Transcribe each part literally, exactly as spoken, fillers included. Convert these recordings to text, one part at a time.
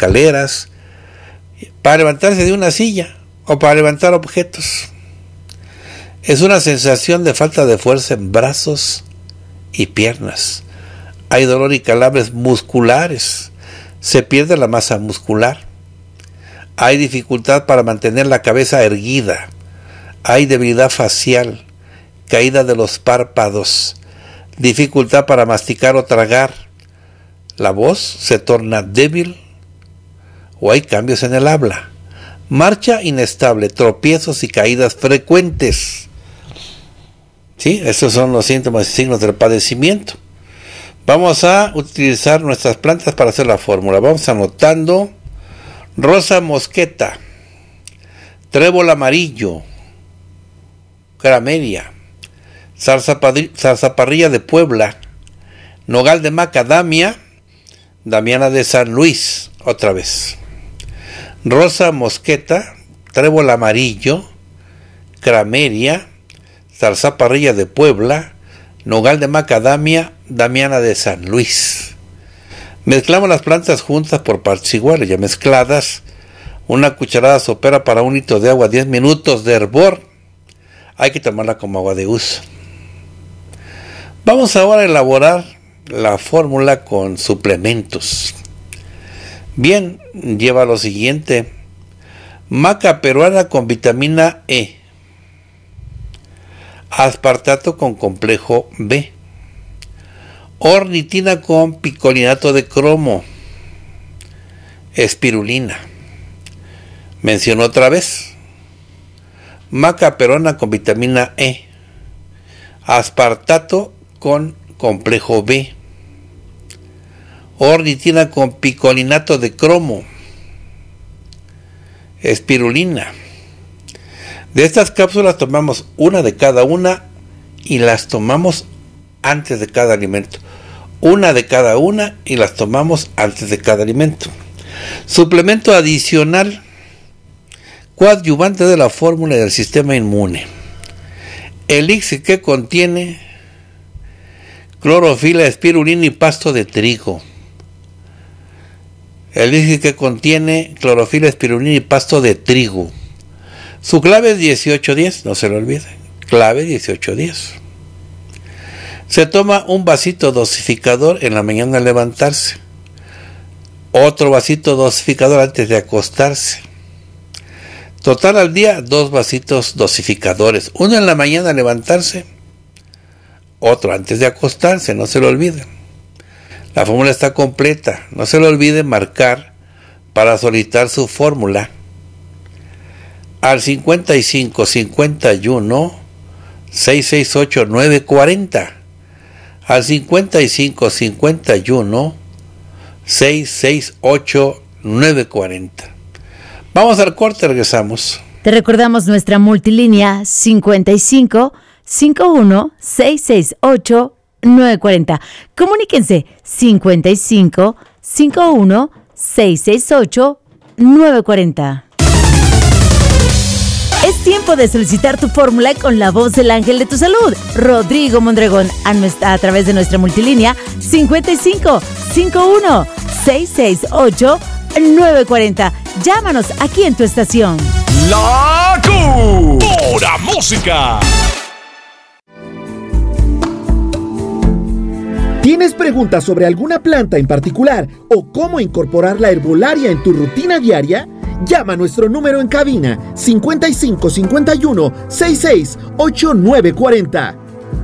escaleras, para levantarse de una silla o para levantar objetos. Es una sensación de falta de fuerza en brazos y piernas. Hay dolor y calambres musculares. Se pierde la masa muscular. Hay dificultad para mantener la cabeza erguida. Hay debilidad facial, caída de los párpados, dificultad para masticar o tragar. La voz se torna débil o hay cambios en el habla. Marcha inestable, tropiezos y caídas frecuentes. ¿Sí? Estos son los síntomas y signos del padecimiento. Vamos a utilizar nuestras plantas para hacer la fórmula. Vamos anotando: rosa mosqueta, trébol amarillo, crameria, zarzaparrilla de Puebla, nogal de macadamia, damiana de San Luis. Otra vez: rosa mosqueta, trébol amarillo, crameria, zarzaparrilla de Puebla, nogal de macadamia, damiana de San Luis. Mezclamos las plantas juntas por partes iguales. Ya mezcladas, una cucharada sopera para un litro de agua, diez minutos de hervor. Hay que tomarla como agua de uso. Vamos ahora a elaborar la fórmula con suplementos. Bien, lleva lo siguiente: maca peruana con vitamina E, aspartato con complejo B, ornitina con picolinato de cromo, espirulina. Menciono otra vez: maca peruana con vitamina E, aspartato con complejo B, ornitina con picolinato de cromo, espirulina. De estas cápsulas tomamos una de cada una y las tomamos antes de cada alimento. Una de cada una y las tomamos antes de cada alimento. Suplemento adicional, coadyuvante de la fórmula del sistema inmune. Elixir que contiene clorofila, espirulina y pasto de trigo. Elixir que contiene clorofila, espirulina y pasto de trigo. Su clave es dieciocho diez, no se lo olviden. Clave dieciocho diez. Se toma un vasito dosificador en la mañana al levantarse. Otro vasito dosificador antes de acostarse. Total al día, dos vasitos dosificadores. Uno en la mañana al levantarse, otro antes de acostarse, no se lo olviden. La fórmula está completa. No se lo olviden marcar para solicitar su fórmula al cincuenta y cinco, cincuenta y uno, seiscientos sesenta y ocho, novecientos cuarenta. Al cincuenta y cinco, cincuenta y uno, seiscientos sesenta y ocho, novecientos cuarenta. Vamos al corte, regresamos. Te recordamos nuestra multilínea cincuenta y cinco, cincuenta y uno, seiscientos sesenta y ocho, novecientos cuarenta. Comuníquense cincuenta y cinco, cincuenta y uno, seiscientos sesenta y ocho, novecientos cuarenta. Es tiempo de solicitar tu fórmula con la voz del ángel de tu salud, Rodrigo Mondragón, a, nuestra, a través de nuestra multilínea cincuenta y cinco, cincuenta y uno, seiscientos sesenta y ocho, novecientos cuarenta. Llámanos aquí en tu estación. La Q. Pura música. ¿Tienes preguntas sobre alguna planta en particular o cómo incorporar la herbolaria en tu rutina diaria? Llama a nuestro número en cabina cincuenta y cinco, cincuenta y uno, sesenta y seis, ocho, nueve cuarenta.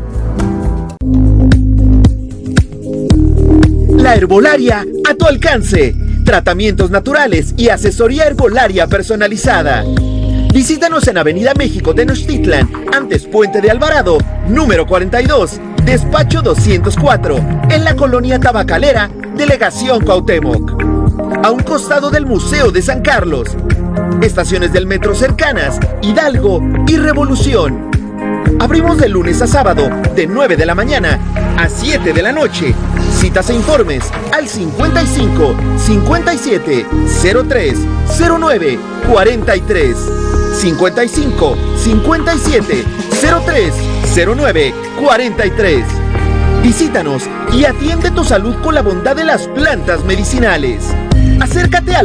La herbolaria a tu alcance. Tratamientos naturales y asesoría herbolaria personalizada. Visítanos en Avenida México Tenochtitlan, antes Puente de Alvarado, número cuarenta y dos, despacho doscientos cuatro, en la colonia Tabacalera, Delegación Cuauhtémoc. A un costado del Museo de San Carlos. Estaciones del metro cercanas, Hidalgo y Revolución. Abrimos de lunes a sábado, de nueve de la mañana a siete de la noche. Citas e informes al cincuenta y cinco, cincuenta y siete, cero tres, cero nueve, cuarenta y tres. cincuenta y cinco, cincuenta y siete, cero tres, cero nueve, cuarenta y tres. Visítanos y atiende tu salud con la bondad de las plantas medicinales. Acércate al